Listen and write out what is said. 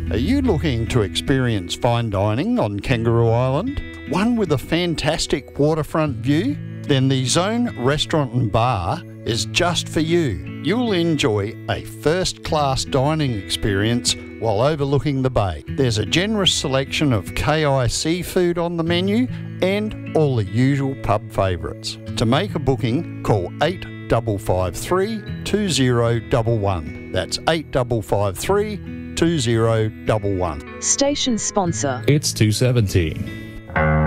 Are you looking to experience fine dining on Kangaroo Island? One with a fantastic waterfront view? Then the Zone Restaurant and Bar is just for you. You'll enjoy a first-class dining experience while overlooking the bay. There's a generous selection of KI seafood on the menu and all the usual pub favourites. To make a booking, call 8553 2011. That's 8553 2011. Station sponsor. It's 217.